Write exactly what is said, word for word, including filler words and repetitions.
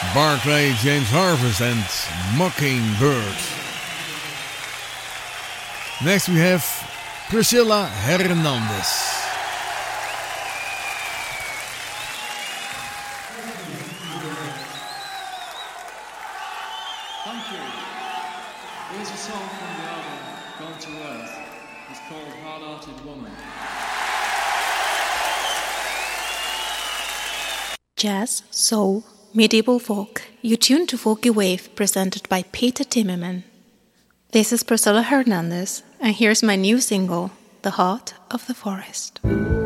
Barclay James Harvest and Mockingbird. Next we have Priscilla Hernandez. Thank you. Here's a song from the album Gone to Earth. It's called Hard-Hearted Woman. Jazz, soul, medieval folk, you tune to Folky Wave, presented by Peter Timmerman. This is Priscilla Hernandez, and here's my new single, The Heart of the Forest.